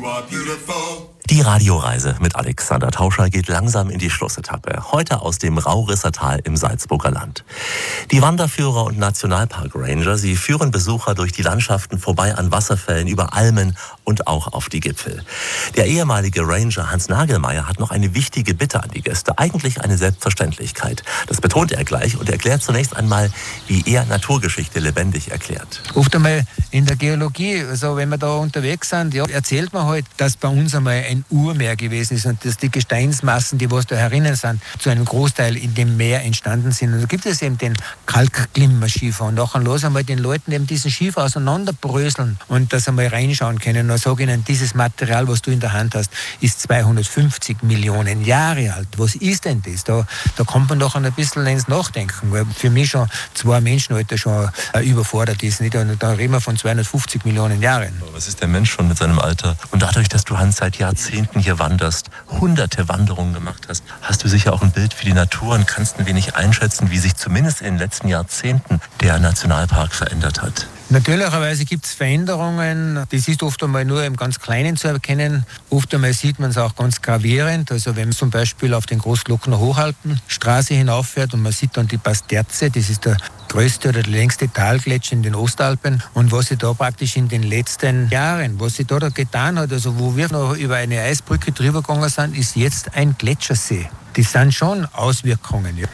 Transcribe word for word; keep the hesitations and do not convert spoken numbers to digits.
Die Radioreise mit Alexander Tauscher geht langsam in die Schlussetappe. Heute aus dem Raurisser Tal im Salzburger Land. Die Wanderführer und Nationalpark-Ranger, sie führen Besucher durch die Landschaften vorbei an Wasserfällen, über Almen und auch auf die Gipfel. Der ehemalige Ranger Hans Nagelmeier hat noch eine wichtige Bitte an die Gäste. Eigentlich eine Selbstverständlichkeit. Das betont er gleich und erklärt zunächst einmal, wie er Naturgeschichte lebendig erklärt. Oft einmal in der Geologie, also wenn wir da unterwegs sind, ja, erzählt man halt, dass bei uns einmal ein Urmeer gewesen ist und dass die Gesteinsmassen, die was da herinnen sind, zu einem Großteil in dem Meer entstanden sind. Und da gibt es eben den Kalkglimmer-Schiefer. Und nachher los einmal den Leuten eben diesen Schiefer auseinanderbröseln und das einmal reinschauen können. Und sage ihnen, dieses Material, was du in der Hand hast, ist zweihundertfünfzig Millionen Jahre alt. Was ist denn das? Da, da kommt man doch ein bisschen ins Nachdenken, weil für mich schon zwei Menschenalter schon äh, überfordert ist. Nicht? Und da reden wir von zweihundertfünfzig Millionen Jahren. Was ist der Mensch schon mit seinem Alter? Und dadurch, dass du, Hans, seit Jahrzehnten hier wanderst, hunderte Wanderungen gemacht hast, hast du sicher auch ein Bild für die Natur und kannst ein wenig einschätzen, wie sich zumindest in den letzten Jahrzehnten der Nationalpark verändert hat. Natürlicherweise gibt es Veränderungen. Das ist oft einmal nur im ganz Kleinen zu erkennen. Oft einmal sieht man es auch ganz gravierend. Also wenn man zum Beispiel auf den Großglockner Hochalpenstraße hinauffährt und man sieht dann die Pasterze, das ist der größte oder der längste Talgletscher in den Ostalpen. Und was sich da praktisch in den letzten Jahren, was sich da, da getan hat, also wo wir noch über eine Eisbrücke drüber gegangen sind, ist jetzt ein Gletschersee. Das sind schon Auswirkungen. Ja.